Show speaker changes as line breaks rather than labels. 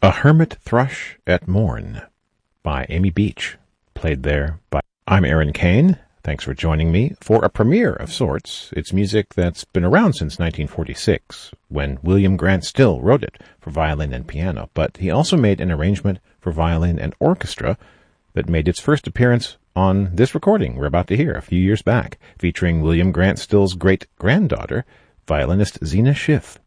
A Hermit Thrush at Morn by Amy Beach, played there by... I'm Aaron Kane. Thanks for joining me for a premiere of sorts. It's music that's been around since 1946, when William Grant Still wrote it for violin and piano, but he also made an arrangement for violin and orchestra that made its first appearance on this recording we're about to hear a few years back, featuring William Grant Still's great-granddaughter, violinist Zeena Schiff.